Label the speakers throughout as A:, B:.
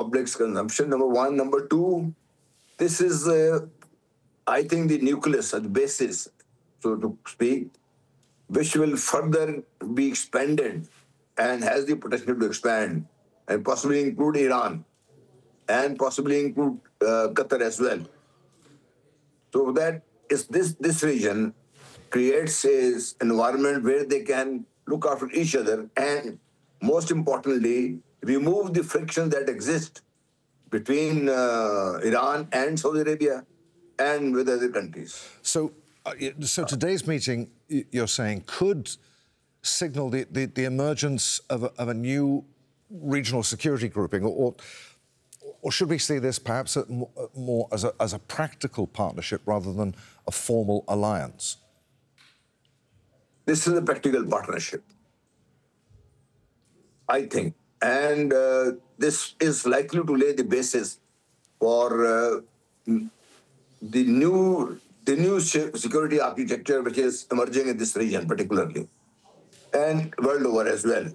A: public's consumption, number one. Number two, this is, I think, the nucleus, the basis, so to speak, which will further be expanded and has the potential to expand and possibly include Iran and possibly include Qatar as well. So that is this region creates an environment where they can look after each other and, most importantly, remove the friction that exists between Iran and Saudi Arabia and with other countries.
B: So today's meeting, you're saying, could signal the emergence of a new regional security grouping, or should we see this perhaps more as a practical partnership rather than a formal alliance?
A: This is a practical partnership, I think. And this is likely to lay the basis for the new security architecture which is emerging in this region particularly, and world over as well.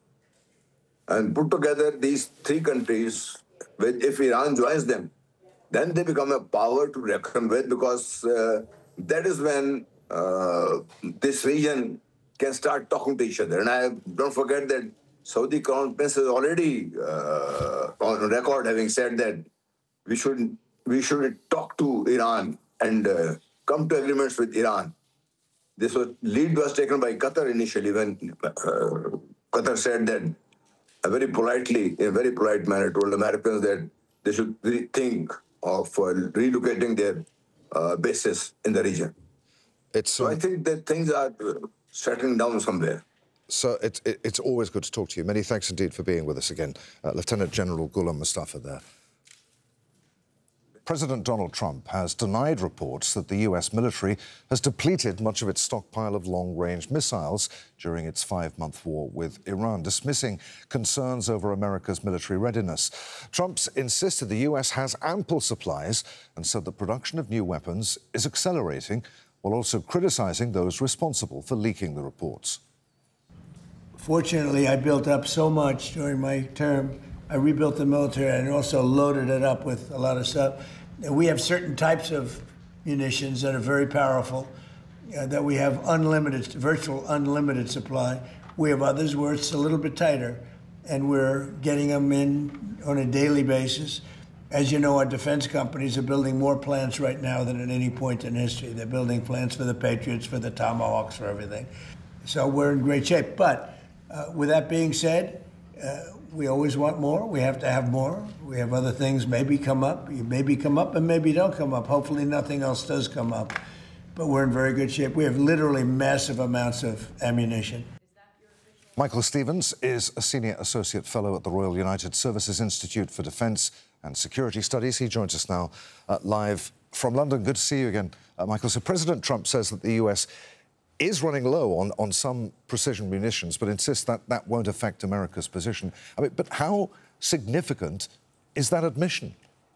A: And put together these three countries, if Iran joins them, then they become a power to reckon with, because that is when this region can start talking to each other. And don't forget that Saudi Crown Prince is already on record having said that we should talk to Iran and come to agreements with Iran. This lead was taken by Qatar initially when Qatar said that very politely, in a very polite manner, told Americans that they should think of relocating their bases in the region. So I think that things are settling down somewhere.
B: So it's always good to talk to you. Many thanks indeed for being with us again. Lieutenant General Ghulam Mustafa there. President Donald Trump has denied reports that the US military has depleted much of its stockpile of long-range missiles during its 5-month war with Iran, dismissing concerns over America's military readiness. Trump's insisted the US has ample supplies and said the production of new weapons is accelerating, while also criticising those responsible for leaking the reports.
C: Fortunately, I built up so much during my term. I rebuilt the military and also loaded it up with a lot of stuff. And we have certain types of munitions that are very powerful, that we have virtual unlimited supply. We have others where it's a little bit tighter, and we're getting them in on a daily basis. As you know, our defense companies are building more plants right now than at any point in history. They're building plants for the Patriots, for the Tomahawks, for everything. So we're in great shape. But with that being said, we always want more. We have to have more. We have other things maybe come up. You maybe come up and maybe don't come up. Hopefully nothing else does come up. But we're in very good shape. We have literally massive amounts of ammunition.
B: Michael Stevens is a Senior Associate Fellow at the Royal United Services Institute for Defence and Security Studies. He joins us now live from London. Good to see you again, Michael. So President Trump says that the US is running low on some precision munitions, but insists that that won't affect America's position. I mean, but how significant is that admission?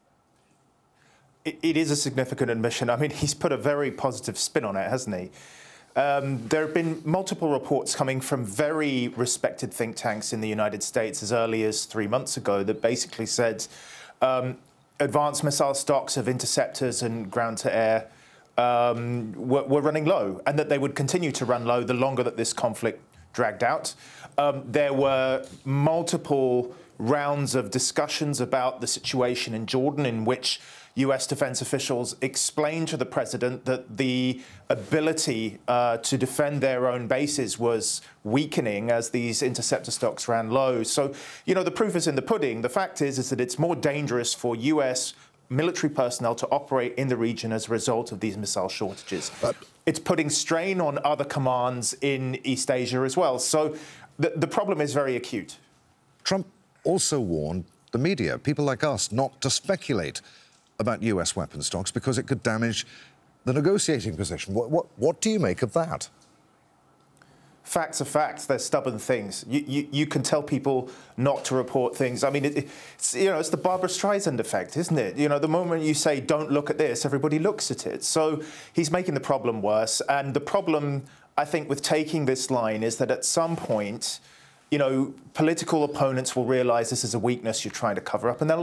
D: It is a significant admission. I mean, he's put a very positive spin on it, hasn't he? There have been multiple reports coming from very respected think tanks in the United States as early as 3 months ago that basically said advanced missile stocks of interceptors and ground-to-air were running low, and that they would continue to run low the longer that this conflict dragged out. There were multiple rounds of discussions about the situation in Jordan in which US defense officials explained to the president that the ability to defend their own bases was weakening as these interceptor stocks ran low. So, you know, the proof is in the pudding. The fact is that it's more dangerous for US military personnel to operate in the region as a result of these missile shortages. It's putting strain on other commands in East Asia as well. So the problem is very acute.
B: Trump also warned the media, people like us, not to speculate about US weapon stocks because it could damage the negotiating position. What do you make of that?
D: Facts are facts. They're stubborn things. You can tell people not to report things. I mean, it's the Barbra Streisand effect, isn't it? You know, the moment you say, don't look at this, everybody looks at it. So he's making the problem worse. And the problem, I think, with taking this line is that at some point, you know, political opponents will realise this is a weakness you're trying to cover up, and they'll